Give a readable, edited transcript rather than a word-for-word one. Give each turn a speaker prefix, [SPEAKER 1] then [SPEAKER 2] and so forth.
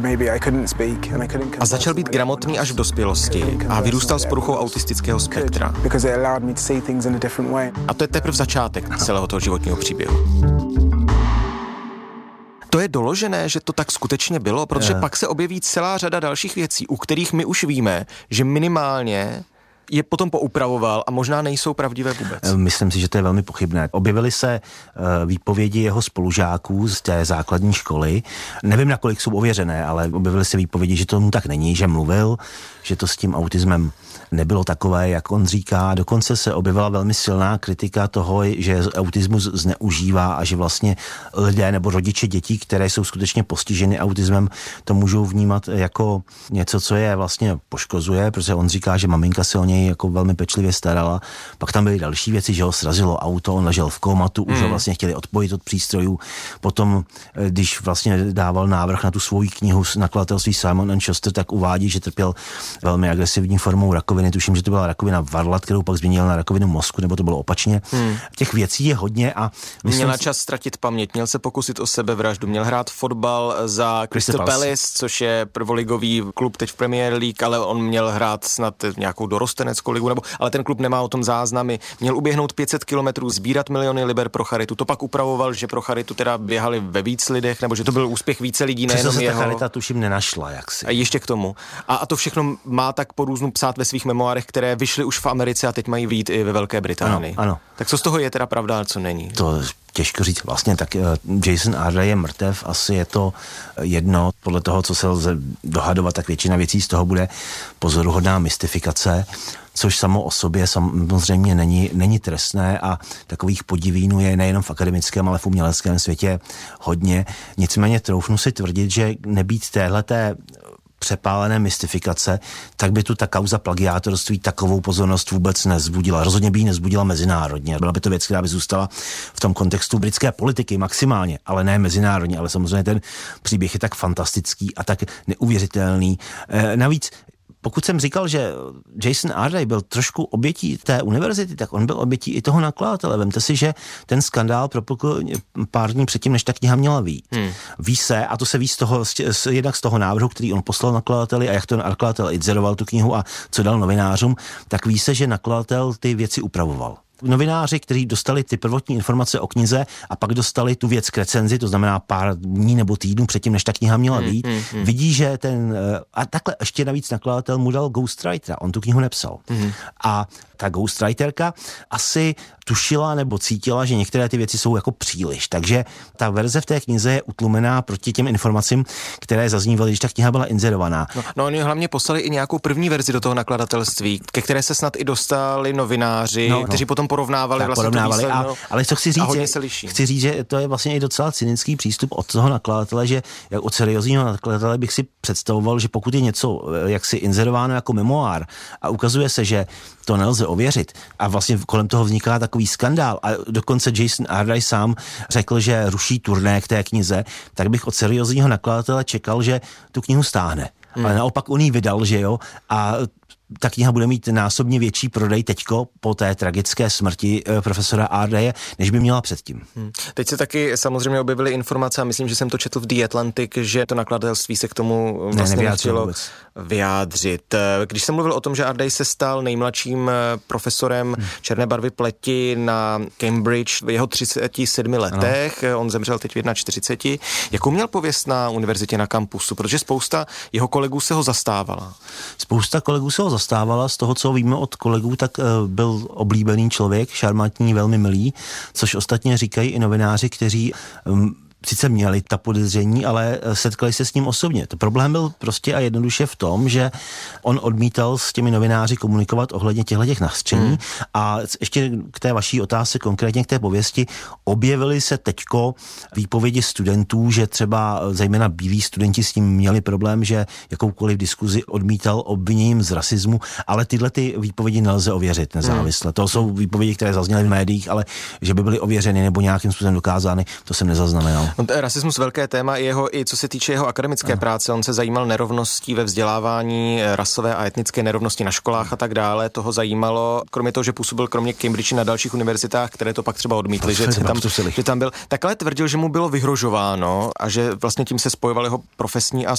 [SPEAKER 1] A začal být gramotný až v dospělosti a vyrůstal s poruchou autistického spektra. A to je teprve začátek celého toho životního příběhu. To je doložené, že to tak skutečně bylo, protože pak se objeví celá řada dalších věcí, u kterých my už víme, že minimálně je potom poupravoval a možná nejsou pravdivé vůbec.
[SPEAKER 2] Myslím si, že to je velmi pochybné. Objevily se výpovědi jeho spolužáků z té základní školy. Nevím, nakolik jsou ověřené, ale objevily se výpovědi, že tomu tak není, že mluvil, že to s tím autismem nebylo takové, jak on říká. Dokonce se objevila velmi silná kritika toho, že autismus zneužívá a že vlastně lidé nebo rodiče dětí, které jsou skutečně postiženy autismem, to můžou vnímat jako něco, co je vlastně poškozuje, protože on říká, že maminka se o něj jako velmi pečlivě starala. Pak tam byly další věci, že ho srazilo auto, on ležel v komatu, už ho vlastně chtěli odpojit od přístrojů. Potom, když vlastně dával návrh na tu svoji knihu z nakladatelství Simon & Schuster, tak uvádí, že trpěl velmi agresivní formou rakoviny. Tuším, že to byla rakovina varlat, kterou pak změnil na rakovinu mozku, nebo to bylo opačně. Těch věcí je hodně a
[SPEAKER 1] měl na čas ztratit paměť, měl se pokusit o sebevraždu, měl hrát fotbal za Crystal Palace, což je prvoligový klub teď v Premier League, ale on měl hrát snad nějakou dorosteneckou ligu, ale ten klub nemá o tom záznamy. Měl uběhnout 500 kilometrů, sbírat miliony liber pro charitu. To pak upravoval, že pro charitu teda běhali ve víc lidech, nebo že to byl úspěch více lidí, nejenom jeho.
[SPEAKER 2] Ta charita tuším nenašla, jaksi.
[SPEAKER 1] A ještě k tomu. A to všechno má tak po různu psát ve svých memoárech, které vyšly už v Americe a teď mají vyjít i ve Velké Británii.
[SPEAKER 2] Ano.
[SPEAKER 1] Tak co z toho je teda pravda a co není?
[SPEAKER 2] To těžko říct. Vlastně tak Jason Ardai je mrtev, asi je to jedno. Podle toho, co se lze dohadovat, tak většina věcí z toho bude pozoruhodná mystifikace, což samo o sobě samozřejmě není trestné a takových podivínů je nejenom v akademickém, ale v uměleckém světě hodně. Nicméně troufnu si tvrdit, že nebýt téhleté přepálené mystifikace, tak by tu ta kauza plagiátorství takovou pozornost vůbec nezbudila. Rozhodně by ji nezbudila mezinárodně. Byla by to věc, která by zůstala v tom kontextu britské politiky maximálně, ale ne mezinárodně. Ale samozřejmě ten příběh je tak fantastický a tak neuvěřitelný. Navíc pokud jsem říkal, že Jason Ardai byl trošku obětí té univerzity, tak on byl obětí i toho nakladatele. Vemte si, že ten skandál propukl pár dní předtím, než ta kniha měla vyjít. Ví se, a to se ví jednak z toho návrhu, který on poslal nakladateli a jak to nakladatel inzeroval tu knihu a co dal novinářům, tak ví se, že nakladatel ty věci upravoval. Novináři, kteří dostali ty prvotní informace o knize a pak dostali tu věc k recenzi, to znamená pár dní nebo týdnů předtím, než ta kniha měla vyjít, vidí, že a takhle ještě navíc nakladatel mu dal ghostwritera, on tu knihu nepsal. A ta ghostwriterka asi tušila nebo cítila, že některé ty věci jsou jako příliš. Takže ta verze v té knize je utlumená proti těm informacím, které zaznívaly, když ta kniha byla inzerovaná.
[SPEAKER 1] No oni hlavně poslali i nějakou první verzi do toho nakladatelství, ke které se snad i dostali novináři, kteří potom porovnávali vlastně to výsledno. Ale co chci říct, že to je vlastně i docela cynický přístup od toho nakladatele, že jak od seriózního nakladatele bych si představoval, že pokud je něco jaksi inzerováno jako memoár a ukazuje se, že to nelze ověřit a vlastně kolem toho vzniká takový skandál a dokonce Jason Ardai sám řekl, že ruší turné k té knize, tak bych od seriózního nakladatele čekal, že tu knihu stáhne. Ale naopak on ji vydal, že jo, a ta kniha bude mít násobně větší prodej teďko po té tragické smrti profesora Ardaie, než by měla předtím. Teď se taky samozřejmě objevily informace a myslím, že jsem to četl v The Atlantic, že to nakladatelství se k tomu vlastně nechtělo vyjádřit. Když jsem mluvil o tom, že Ardai se stal nejmladším profesorem černé barvy pleti na Cambridge v jeho 37 letech, on zemřel teď v 41. Jakou měl pověst na univerzitě, na kampusu? Protože spousta jeho kolegů se ho zastávala.
[SPEAKER 2] Spousta kolegů se ho zastávala, z toho, co víme od kolegů, tak byl oblíbený člověk, šarmantní, velmi milý, což ostatně říkají i novináři, kteří sice měli ta podezření, ale setkali se s ním osobně. To problém byl prostě a jednoduše v tom, že on odmítal s těmi novináři komunikovat ohledně těchto nařčení a ještě k té vaší otázce, konkrétně k té pověsti, objevily se teďko výpovědi studentů, že třeba zejména bílí studenti s tím měli problém, že jakoukoliv diskuzi odmítal obviněním z rasismu, ale tyhle ty výpovědi nelze ověřit nezávisle. To jsou výpovědi, které zazněly v médiích, ale že by byly ověřeny nebo nějakým způsobem dokázány, to jsem nezaznamenal.
[SPEAKER 1] Rasismus velké téma, i co se týče jeho akademické práce, on se zajímal nerovností ve vzdělávání, rasové a etnické nerovnosti na školách a tak dále. Toho zajímalo, kromě toho, že působil kromě Cambridge na dalších univerzitách, které to pak třeba odmítly, že tam byl. Tak ale tvrdil, že mu bylo vyhrožováno a že vlastně tím se spojoval jeho profesní a